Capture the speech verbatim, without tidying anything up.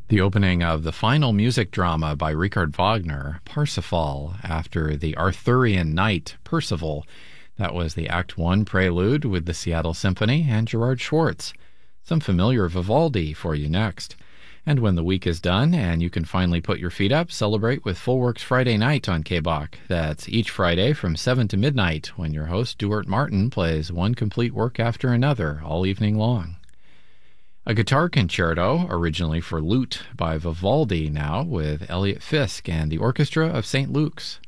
The opening of the final music drama by Richard Wagner, Parsifal, after the Arthurian knight Percival. That was the Act One prelude with the Seattle Symphony and Gerard Schwartz. Some familiar Vivaldi for you next. And when the week is done and you can finally put your feet up, celebrate with Full Works Friday night on K B O C. That's each Friday from seven to midnight when your host, Stuart Martin, plays one complete work after another all evening long. A guitar concerto, originally for lute by Vivaldi now, with Elliot Fisk and the Orchestra of Saint Luke's.